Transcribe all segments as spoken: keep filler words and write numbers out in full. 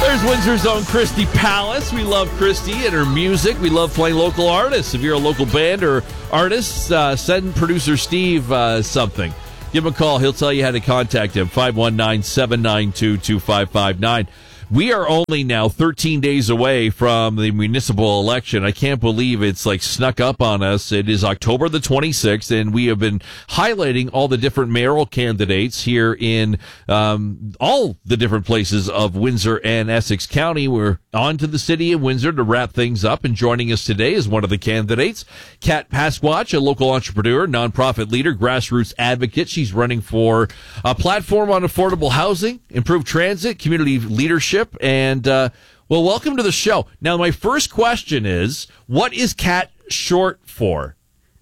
There's Windsor's own Christy Palace. We love Christy and her music. We love playing local artists. If you're a local band or artist, uh, send producer Steve uh, something. Give him a call. He'll tell you how to contact him. five one nine, seven nine two, two five five nine. We are only now thirteen days away from the municipal election. I can't believe it's like snuck up on us. It is October the twenty-sixth, and we have been highlighting all the different mayoral candidates here in um, all the different places of Windsor and Essex County. We're on to the city of Windsor to wrap things up, and joining us today is one of the candidates, Kat Pasquach, a local entrepreneur, nonprofit leader, grassroots advocate. She's running for a platform on affordable housing, improved transit, community leadership. And, uh, well, welcome to the show. Now, my first question is, what is Kat short for?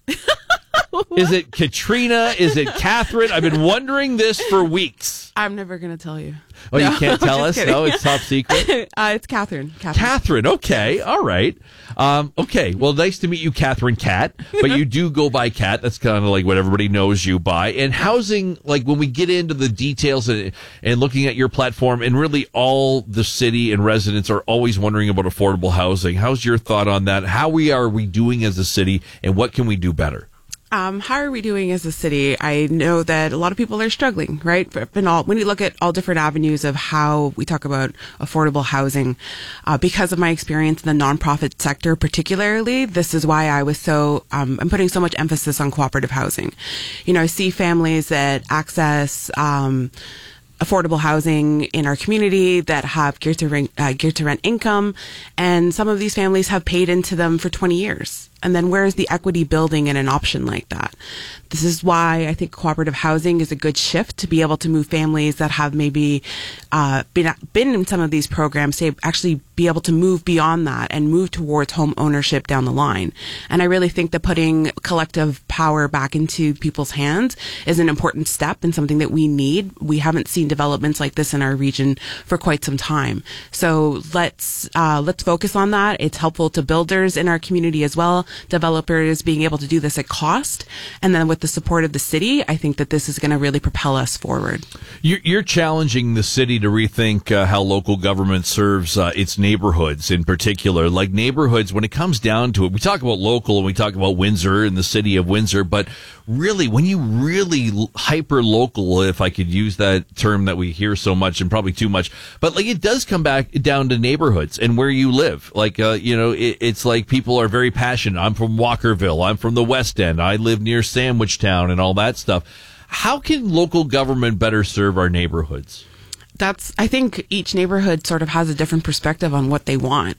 Is it Katrina? Is it Catherine? I've been wondering this for weeks. I'm never going to tell you. Oh, no, you can't tell us? kidding. No, it's top secret? uh, it's Catherine. Catherine. Catherine, okay. All right. Um, okay, well, nice to meet you, Catherine Cat. But you do go by Cat. That's kind of like what everybody knows you by. And housing, like when we get into the details and, and looking at your platform, and really all the city and residents are always wondering about affordable housing. How's your thought on that? How we are we doing as a city, and what can we do better? Um, how are we doing as a city? I know that a lot of people are struggling, right? In all, when you look at all different avenues of how we talk about affordable housing, uh, because of my experience in the nonprofit sector, particularly, this is why I was so, um, I'm putting so much emphasis on cooperative housing. You know, I see families that access, um, affordable housing in our community that have geared to rent, uh, geared to rent income, and some of these families have paid into them for twenty years. And then where is the equity building in an option like that? This is why I think cooperative housing is a good shift to be able to move families that have maybe uh, been been in some of these programs to actually be able to move beyond that and move towards home ownership down the line. And I really think that putting collective power back into people's hands is an important step and something that we need. We haven't seen developments like this in our region for quite some time. So let's uh, let's focus on that. It's helpful to builders in our community as well. Developers being able to do this at cost, and then with the support of the city, I think that this is going to really propel us forward. You're challenging the city to rethink uh, how local government serves uh, its neighborhoods in particular. Like neighborhoods, when it comes down to it, we talk about local and we talk about Windsor and the city of Windsor, but really, when you really hyper-local, if I could use that term that we hear so much and probably too much, but like it does come back down to neighborhoods and where you live. Like, uh, you know, it, it's like people are very passionate. I'm from Walkerville. I'm from the West End. I live near Sandwich Town and all that stuff. How can local government better serve our neighborhoods? That's, I think each neighborhood sort of has a different perspective on what they want.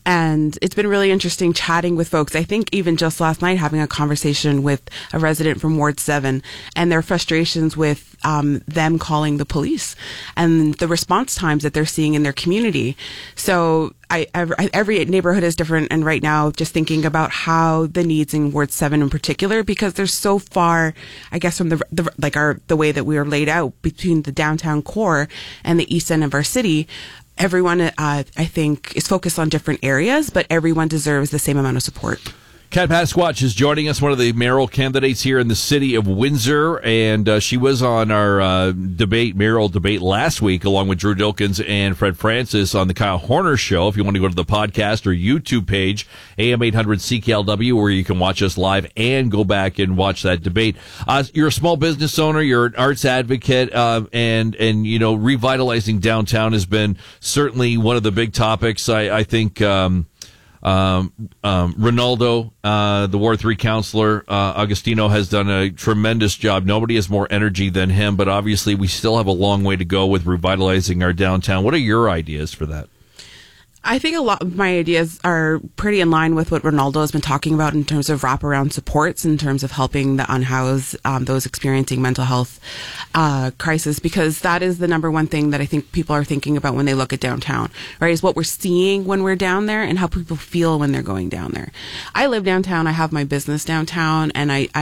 And it's been really interesting chatting with folks. I think even just last night having a conversation with a resident from Ward seven and their frustrations with um, them calling the police and the response times that they're seeing in their community. So I, every, every neighborhood is different, and right now just thinking about how the needs in Ward seven in particular, because they're so far, I guess, from the, the like our the way that we are laid out between the downtown core and the east end of our city. Everyone, uh, I think, is focused on different areas, but everyone deserves the same amount of support. Kat Pasquach is joining us, one of the mayoral candidates here in the city of Windsor, and uh, she was on our uh, debate, mayoral debate last week, along with Drew Dilkins and Fred Francis on the Kyle Horner Show. If you want to go to the podcast or YouTube page, A M eight hundred C K L W, where you can watch us live and go back and watch that debate. Uh, you're a small business owner, you're an arts advocate, uh, and, and, you know, revitalizing downtown has been certainly one of the big topics. I, I think, um, Um, um, Ronaldo, uh, the Ward three councillor, uh, Agostino, has done a tremendous job. Nobody has more energy than him, but obviously we still have a long way to go with revitalizing our downtown. What are your ideas for that? I think a lot of my ideas are pretty in line with what Ronaldo has been talking about in terms of wraparound supports, in terms of helping the unhoused, um, those experiencing mental health uh, crisis, because that is the number one thing that I think people are thinking about when they look at downtown, right, is what we're seeing when we're down there and how people feel when they're going down there. I live downtown. I have my business downtown, and I, I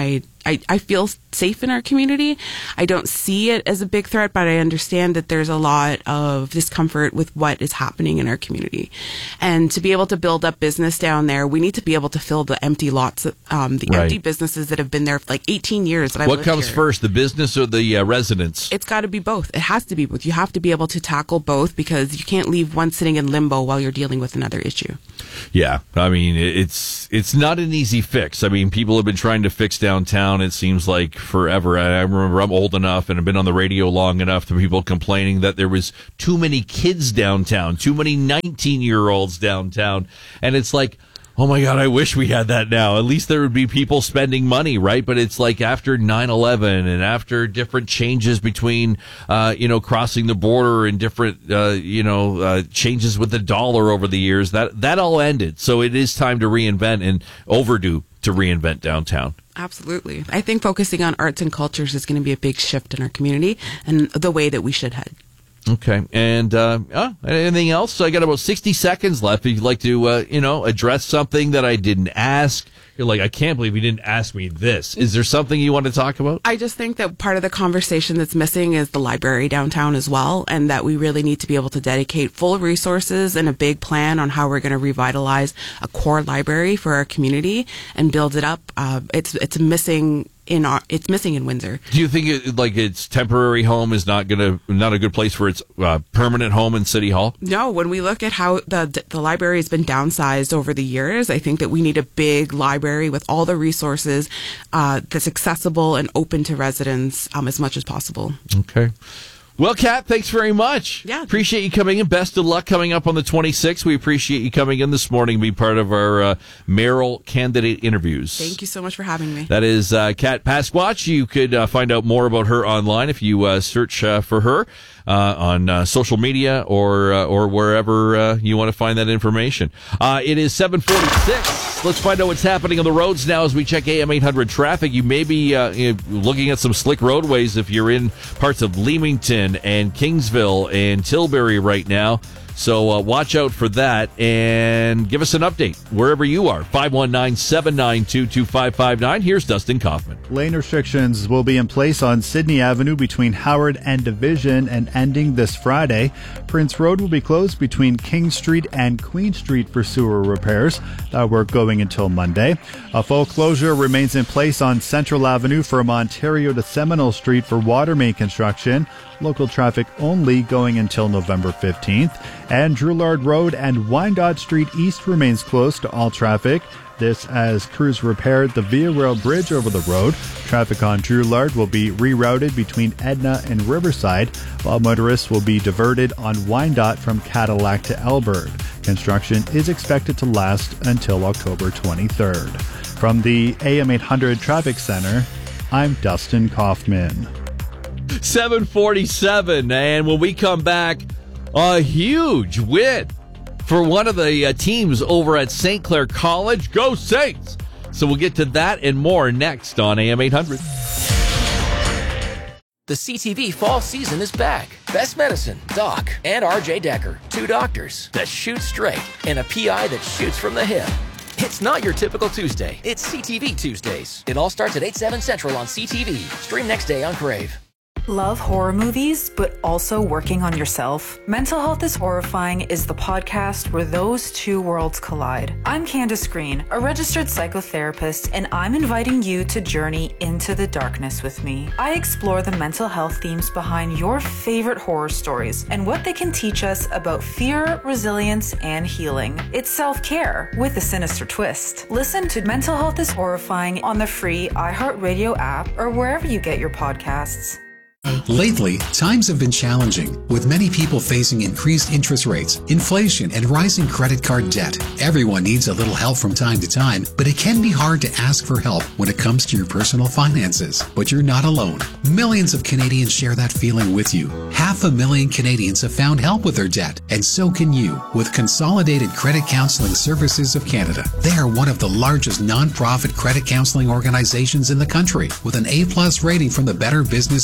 I, I feel safe in our community. I don't see it as a big threat, but I understand that there's a lot of discomfort with what is happening in our community. And to be able to build up business down there, we need to be able to fill the empty lots, um, the right. empty businesses that have been there for like eighteen years. That I've what lived comes here. first, the business or the uh, residents? It's got to be both. It has to be both. You have to be able to tackle both because you can't leave one sitting in limbo while you're dealing with another issue. Yeah, I mean, it's it's not an easy fix. I mean, people have been trying to fix downtown, it seems like, forever. I remember I'm old enough and have been on the radio long enough to people complaining that there was too many kids downtown, too many nineteen-year-olds downtown. And it's like, oh my God, I wish we had that now. At least there would be people spending money, right? But it's like after nine eleven and after different changes between, uh, you know, crossing the border and different, uh, you know, uh, changes with the dollar over the years, that, that all ended. So it is time to reinvent and overdue to reinvent downtown. Absolutely. I think focusing on arts and cultures is going to be a big shift in our community and the way that we should head. Okay. And uh, uh, anything else? I got about sixty seconds left. If you'd like to, uh, you know, address something that I didn't ask. You're like, I can't believe you didn't ask me this. Is there something you want to talk about? I just think that part of the conversation that's missing is the library downtown as well, and that we really need to be able to dedicate full resources and a big plan on how we're going to revitalize a core library for our community and build it up. Uh, it's it's missing in our, it's missing in Windsor. Do you think it, like its temporary home is not going to not a good place for its uh, permanent home in City Hall? No, when we look at how the the library has been downsized over the years, I think that we need a big library with all the resources uh, that's accessible and open to residents um, as much as possible. Okay. Well, Kat, thanks very much. Yeah. Appreciate you coming in. Best of luck coming up on the twenty-sixth. We appreciate you coming in this morning, be part of our uh, mayoral candidate interviews. Thank you so much for having me. That is uh, Kat Pasquatch. You could uh, find out more about her online if you uh, search uh, for her uh, on uh, social media or uh, or wherever uh, you want to find that information. Uh, it is seven forty-six. Let's find out what's happening on the roads now as we check A M eight hundred traffic. You may be uh, you know, looking at some slick roadways if you're in parts of Leamington and Kingsville and Tilbury right now. So uh, watch out for that and give us an update wherever you are. five one nine, seven nine two, two five five nine. Here's Dustin Kaufman. Lane restrictions will be in place on Sydney Avenue between Howard and Division and ending this Friday. Prince Road will be closed between King Street and Queen Street for sewer repairs. That work going until Monday. A full closure remains in place on Central Avenue from Ontario to Seminole Street for water main construction. Local traffic only going until November fifteenth. And Drouillard Road and Wyandotte Street East remains closed to all traffic. This as crews repair the Via Rail Bridge over the road. Traffic on Drouillard will be rerouted between Edna and Riverside, while motorists will be diverted on Wyandotte from Cadillac to Elbert. Construction is expected to last until October twenty-third. From the A M eight hundred Traffic Center, I'm Dustin Kaufman. seven forty-seven, and when we come back, a huge win for one of the uh, teams over at Saint Clair College. Go Saints! So we'll get to that and more next on A M eight hundred. The C T V fall season is back. Best Medicine, Doc, and R J Decker. Two doctors that shoot straight and a P I that shoots from the hip. It's not your typical Tuesday. It's C T V Tuesdays. It all starts at eight, seven Central on C T V. Stream next day on Crave. Love horror movies, but also working on yourself? Mental Health is Horrifying is the podcast where those two worlds collide. I'm Candace Green, a registered psychotherapist, and I'm inviting you to journey into the darkness with me. I explore the mental health themes behind your favorite horror stories and what they can teach us about fear, resilience, and healing. It's self-care with a sinister twist. Listen to Mental Health is Horrifying on the free iHeartRadio app or wherever you get your podcasts. Lately, times have been challenging, with many people facing increased interest rates, inflation, and rising credit card debt. Everyone needs a little help from time to time, but it can be hard to ask for help when it comes to your personal finances. But you're not alone. Millions of Canadians share that feeling with you. Half a million Canadians have found help with their debt, and so can you with Consolidated Credit Counseling Services of Canada. They are one of the largest non-profit credit counseling organizations in the country, with an A plus rating from the Better Business Bureau.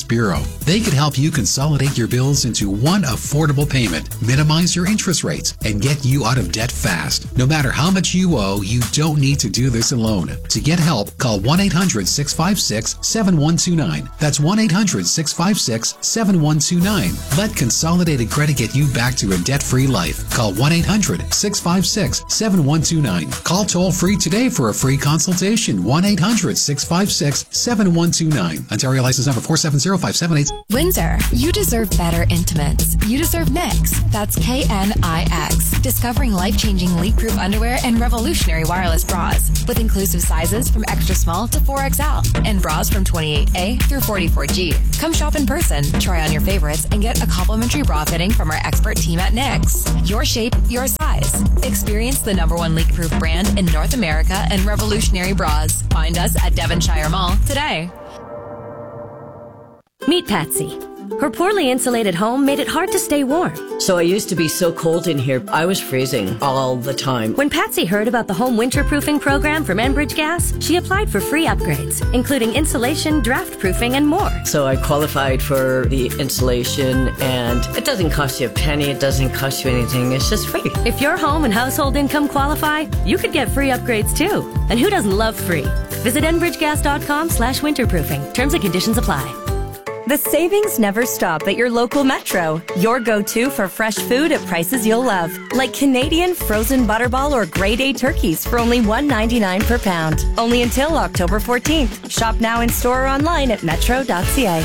They could help you consolidate your bills into one affordable payment, minimize your interest rates, and get you out of debt fast. No matter how much you owe, you don't need to do this alone. To get help, call one eight hundred six five six seven one two nine. That's one eight hundred six five six seven one two nine. Let Consolidated Credit get you back to a debt-free life. Call one eight hundred six five six seven one two nine. Call toll-free today for a free consultation. one eight hundred six five six seven one two nine. Ontario license number four seven zero five seven eight. Windsor, you deserve better intimates. You deserve Knix. That's K N I X. Discovering life-changing leak-proof underwear and revolutionary wireless bras with inclusive sizes from extra small to four X L and bras from twenty-eight A through forty-four G. Come shop in person, try on your favorites, and get a complimentary bra fitting from our expert team at Knix. Your shape, your size. Experience the number one leak-proof brand in North America and revolutionary bras. Find us at Devonshire Mall today. Meet Patsy. Her poorly insulated home made it hard to stay warm. So I used to be so cold in here, I was freezing all the time. When Patsy heard about the home winterproofing program from Enbridge Gas, she applied for free upgrades, including insulation, draft proofing, and more. So I qualified for the insulation, and it doesn't cost you a penny, it doesn't cost you anything, it's just free. If your home and household income qualify, you could get free upgrades too. And who doesn't love free? Visit enbridgegas.com slash winterproofing. Terms and conditions apply. The savings never stop at your local Metro. Your go-to for fresh food at prices you'll love. Like Canadian frozen butterball or grade A turkeys for only one ninety-nine per pound. Only until October fourteenth. Shop now in store or online at metro dot c a.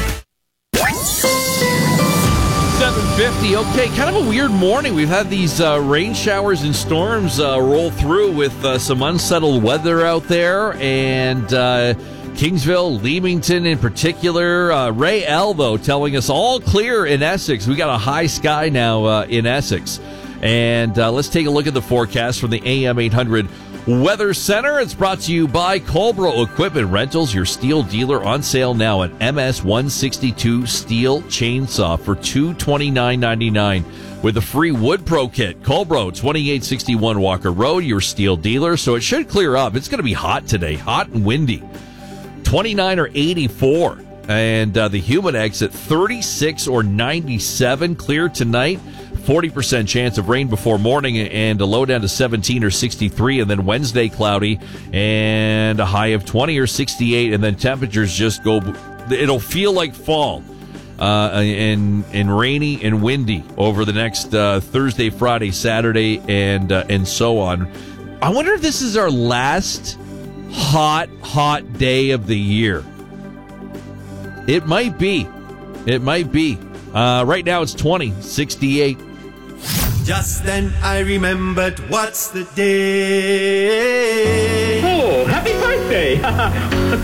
seven fifty. Okay, kind of a weird morning. We've had these uh, rain showers and storms uh, roll through with uh, some unsettled weather out there, and uh, Kingsville, Leamington in particular. Uh, Ray L, though, telling us all clear in Essex. We got a high sky now uh, in Essex. And uh, let's take a look at the forecast from the A M eight hundred Weather Center. It's brought to you by Colbro Equipment Rentals, your steel dealer, on sale now at M S one sixty-two Steel Chainsaw for two hundred twenty-nine ninety-nine with a free Wood Pro kit. Colbro, twenty-eight sixty-one Walker Road, your steel dealer. So it should clear up. It's going to be hot today, hot and windy. twenty-nine or eighty-four. And uh, the Humidex at thirty-six or ninety-seven. Clear tonight. forty percent chance of rain before morning, and a low down to seventeen or sixty-three. And then Wednesday, cloudy and a high of twenty or sixty-eight. And then temperatures just go, it'll feel like fall. Uh, and, and rainy and windy over the next uh, Thursday, Friday, Saturday, and uh, and so on. I wonder if this is our last hot, hot day of the year. It might be. It might be. Uh, right now it's twenty, sixty-eight. Just then I remembered what's the day. Oh, happy birthday!